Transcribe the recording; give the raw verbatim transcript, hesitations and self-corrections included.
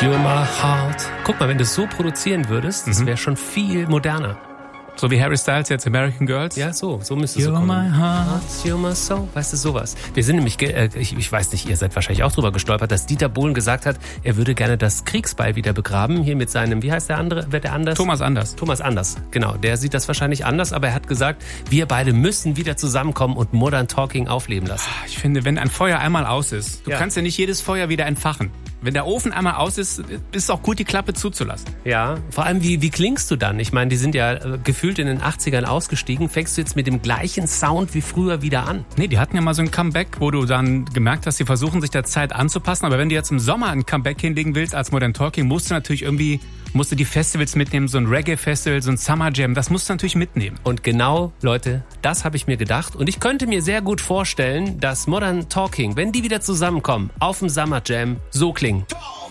You're my heart. Guck mal, wenn du es so produzieren würdest, das wäre schon viel moderner. So wie Harry Styles jetzt American Girls? Ja, so, so müsste es so You're kommen. my heart. You're my soul. Weißt du, sowas. Wir sind nämlich, äh, ich, ich weiß nicht, ihr seid wahrscheinlich auch drüber gestolpert, dass Dieter Bohlen gesagt hat, er würde gerne das Kriegsbeil wieder begraben, hier mit seinem, wie heißt der andere, wer der anders? Thomas Anders. Thomas Anders, genau. Der sieht das wahrscheinlich anders, aber er hat gesagt, wir beide müssen wieder zusammenkommen und Modern Talking aufleben lassen. Ich finde, wenn ein Feuer einmal aus ist, du Ja. kannst ja nicht jedes Feuer wieder entfachen. Wenn der Ofen einmal aus ist, ist es auch gut, die Klappe zuzulassen. Ja, vor allem, wie, wie klingst du dann? Ich meine, die sind ja äh, gefühlt in den achtzigern ausgestiegen. Fängst du jetzt mit dem gleichen Sound wie früher wieder an? Nee, die hatten ja mal so ein Comeback, wo du dann gemerkt hast, sie versuchen sich der Zeit anzupassen. Aber wenn du jetzt im Sommer ein Comeback hinlegen willst als Modern Talking, musst du natürlich irgendwie, musst du die Festivals mitnehmen, so ein Reggae-Festival, so ein Summer Jam, das musst du natürlich mitnehmen. Und genau, Leute, das habe ich mir gedacht. Und ich könnte mir sehr gut vorstellen, dass Modern Talking, wenn die wieder zusammenkommen, auf dem Summer Jam so klingen.